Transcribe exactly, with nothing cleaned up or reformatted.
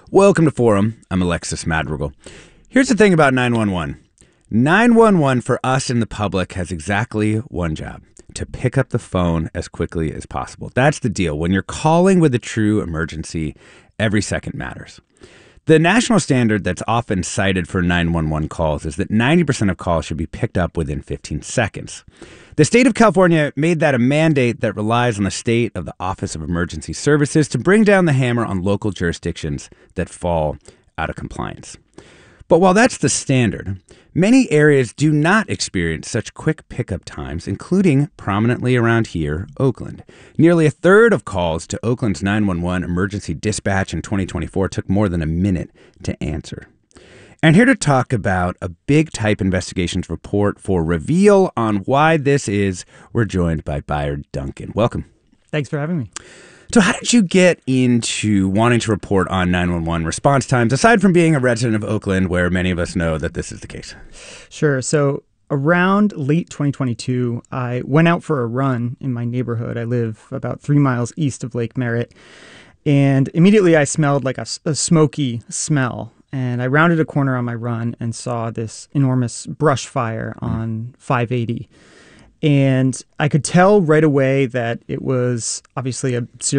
Welcome to Forum. I'm Alexis Madrigal. Here's the thing about nine one one. nine one one for us in the public has exactly one job: to pick up the phone as quickly as possible. That's the deal. When you're calling with a true emergency, every second matters. The national standard that's often cited for nine one one calls is that ninety percent of calls should be picked up within fifteen seconds. The state of California made that a mandate that relies on the state of the Office of Emergency Services to bring down the hammer on local jurisdictions that fall out of compliance. But while that's the standard, many areas do not experience such quick pickup times, including prominently around here, Oakland. Nearly a third of calls to Oakland's nine one one emergency dispatch in twenty twenty-four took more than a minute to answer. And here to talk about a big type investigations report for Reveal on why this is, we're joined by Bayard Duncan. Welcome. Thanks for having me. So how did you get into wanting to report on nine one one response times, aside from being a resident of Oakland, where many of us know that this is the case? Sure. So around late twenty twenty-two, I went out for a run in my neighborhood. I live about three miles east of Lake Merritt. And immediately I smelled like a, a smoky smell. And I rounded a corner on my run and saw this enormous brush fire on five eighty. And I could tell right away that it was obviously a serious